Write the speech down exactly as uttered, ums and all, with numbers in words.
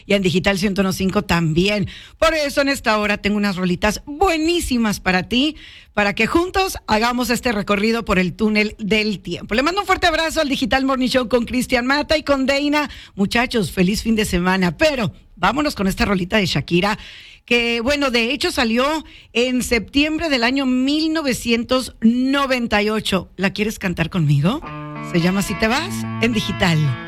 y en Digital ciento uno punto cinco también. Por eso en esta hora tengo unas rolitas buenísimas para ti, para que juntos hagamos este recorrido por el túnel del tiempo. Le mando un fuerte abrazo al Digital Morning Show con Cristian Mata y con Deina. Muchachos, feliz fin de semana. Pero vámonos con esta rolita de Shakira, que bueno, de hecho salió en septiembre del año mil novecientos noventa y ocho. ¿La quieres cantar conmigo? Se llama Si te vas en Digital.